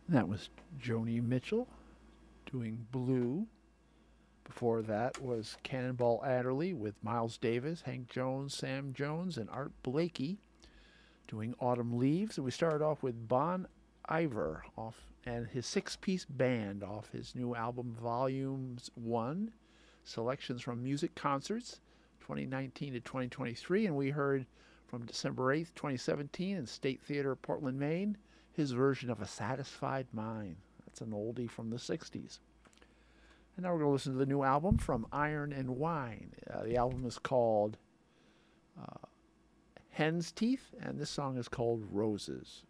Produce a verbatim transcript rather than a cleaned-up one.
That was Joni Mitchell doing Blue. Before that was Cannonball Adderley with Miles Davis, Hank Jones, Sam Jones, and Art Blakey doing Autumn Leaves. And we started off with Bon Iver off and his six-piece band off his new album Volumes one, selections from music concerts twenty nineteen to twenty twenty-three. And we heard from December eighth, twenty seventeen in State Theater, Portland, Maine, his version of A Satisfied Mind. That's an oldie from the sixties. And now we're going to listen to the new album from Iron and Wine. Uh, the album is called uh, Hen's Teeth, and this song is called Roses.